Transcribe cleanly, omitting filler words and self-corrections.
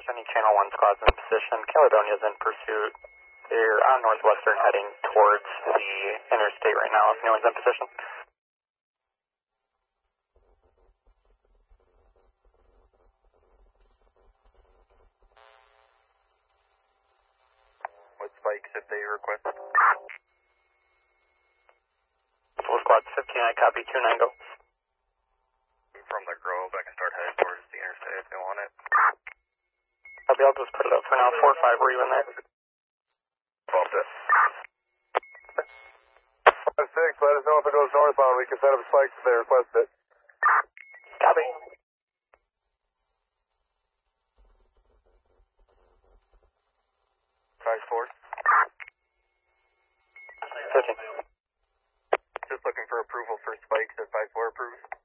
Dispatch, any Channel 1 squads in position. Caledonia's in pursuit. They're on Northwestern heading towards the interstate right now, if anyone's in position. What spikes if they request? Full squad 15, I copy 29, go. From the Grove, I can start heading towards the interstate if they want it. Copy, I'll just put it up for now. 4-5, were you in there? Bumped it. 5-6, let us know if it goes northbound. We can set up spikes if they request it. Copy. Size 4. 13. Just looking for approval for spikes if 5-4 approves.